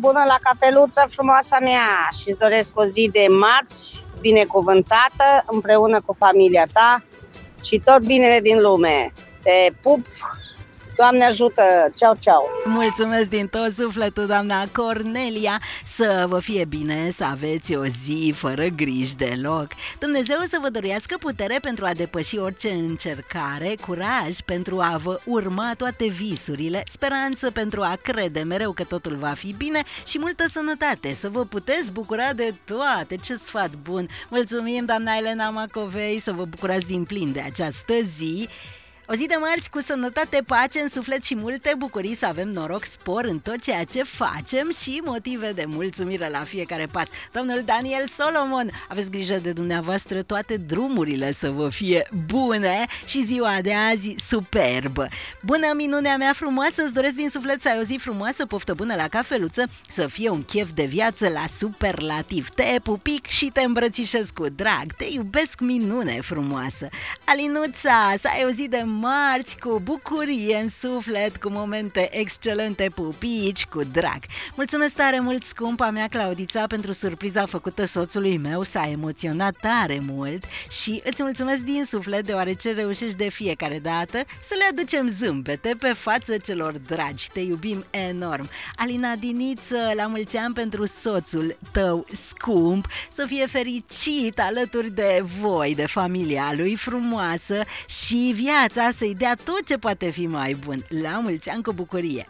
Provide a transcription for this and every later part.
bună la cafeluță, frumoasa mea, și îți doresc o zi de marți binecuvântată împreună cu familia ta și tot binele din lume. Te pup, Doamne ajută, ceau, ceau! Mulțumesc din tot sufletul, doamna Cornelia, să vă fie bine, să aveți o zi fără griji deloc. Dumnezeu să vă dăruiască putere pentru a depăși orice încercare, curaj pentru a vă urma toate visurile, speranță pentru a crede mereu că totul va fi bine și multă sănătate, să vă puteți bucura de toate. Ce sfat bun! Mulțumim, doamna Elena Macovei, să vă bucurați din plin de această zi. O zi de marți cu sănătate, pace în suflet și multe bucurii, să avem noroc, spor în tot ceea ce facem și motive de mulțumire la fiecare pas. Domnul Daniel Solomon, aveți grijă de dumneavoastră, toate drumurile să vă fie bune și ziua de azi superbă. Bună, minunea mea frumoasă, îți doresc din suflet să ai o zi frumoasă, poftă bună la cafeluță, să fie un chef de viață la superlativ. Te pupic și te îmbrățișez cu drag, te iubesc, minune frumoasă. Alinuța, să ai o zi de marți cu bucurie în suflet, cu momente excelente, pupici, cu drag. Mulțumesc tare mult, scumpa mea Claudița, pentru surpriza făcută soțului meu, s-a emoționat tare mult și îți mulțumesc din suflet deoarece reușești de fiecare dată să le aducem zâmbete pe față celor dragi. Te iubim enorm. Alina Diniță, la mulți ani pentru soțul tău scump, să fie fericit alături de voi, de familia lui frumoasă și viața să-i dea tot ce poate fi mai bun. La mulți ani cu bucurie!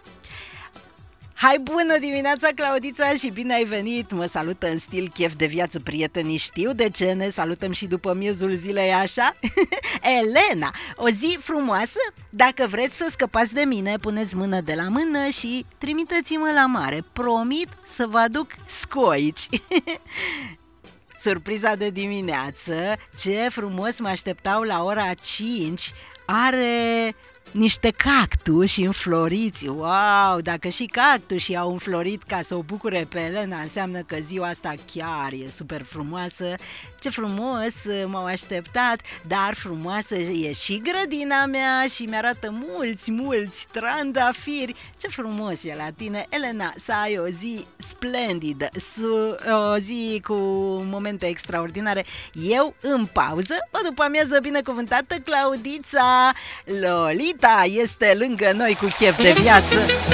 Hai, bună dimineața, Claudița, și bine ai venit! Mă salută în stil chef de viață prietenii, știu de ce, ne salutăm și după miezul zilei așa. Elena, o zi frumoasă, dacă vreți să scăpați de mine, puneți mână de la mână și trimiteți-mă la mare, promit să vă aduc scoici. Surpriza de dimineață, ce frumos mă așteptau la ora 5, are niște cactuși înfloriți. Wow, dacă și cactușii au înflorit ca să o bucure pe Elena, înseamnă că ziua asta chiar e super frumoasă. Ce frumos m-au așteptat, dar frumoasă e și grădina mea și mi-arată mulți trandafiri. Ce frumos e la tine, Elena, să ai o zi splendidă, o zi cu momente extraordinare. Eu în pauză, o după amiază binecuvântată, Claudița. Lolita este lângă noi cu chef de viață.